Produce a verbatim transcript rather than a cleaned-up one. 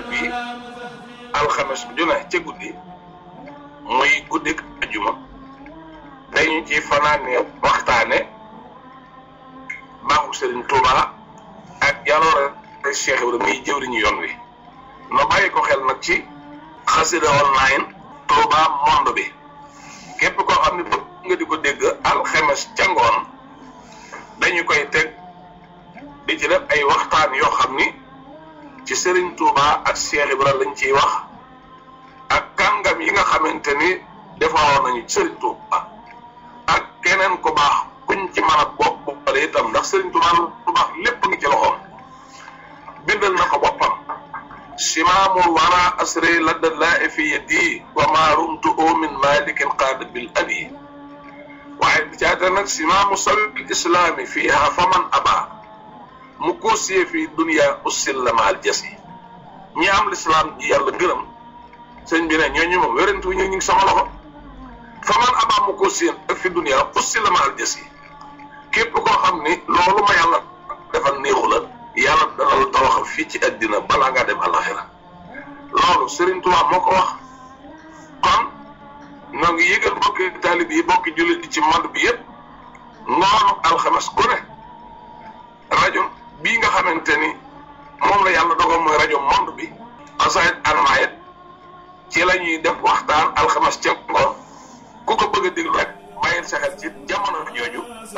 bi alxames ju ne ca guddi muy guddik ajuma dañu ci fanaane waxtaane baaxu Serigne Touba ak jaloore Cheikh Ibrahima muy jëwriñu yoon wi no bàyyi ko xel nag ci xasida online Touba monde bi képp koo xam ne bëgg nga di ko dégg alxames ca ngoon dañu koy teg di ci def ay waxtaan yoo xam ni ci Serigne Touba ak Cheikh Ibrahima lañ ciy wax ak kàngam yi nga xamante ni defaroon nañu Serigne Touba ak keneen ku baax kuñ ci mën a bopp boppale itam ndax Serigne Touba lu baax lépp ngi ci loxoom bindal na ko boppam simaamul wara asri ladda laa fi yadi wa ma rumtu min malikin qaad bil abi waaye bi caata nag simaamu sabil islaami fiiha faman aba mu koosiyee fii dunia usillamaal jasi ñi am lislaam ji yàlla gërëm sëñ bi ne ñooñu moom wérante wu ñu ngi sama loxo faman aba mu koosiyee ak fi dunia usillamaal jasi képp koo xam ni loolu ma yàlla defal néexu la yàlla dana la tawaxal fii ci àddina balaa ngaa dem àllaxira loolu Serigne Touba moo ko wax kon ñoo ngi yëgal bokki taalib yi bokki jullit yi ci monde bi yëpp ngoonu alxames ku ne rajo bii nga xamante ni moom la yàlla dogal mooy rajo monde bi asayit almayet ci la ñuy def waxtaan alxames ca ngoon ku ko bëgg a déglu rek bàyyil sa xel ci jamono jooju